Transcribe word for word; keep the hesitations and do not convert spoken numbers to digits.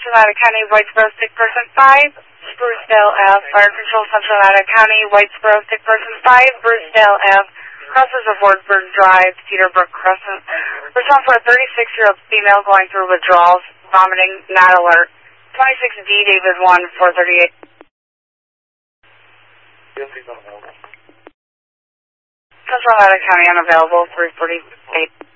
Central Nevada County, Whitesboro, sick person five, Brucedale Ave. Fire Control, Central Nevada County, Whitesboro, sick person five, Brucedale Ave. Crosses of Wardburg Drive, Cedarbrook Crescent. Response for a thirty-six-year-old female going through withdrawals, vomiting, not alert. twenty-six D, David one, four thirty-eight. Central Nevada County, unavailable, three forty-eight.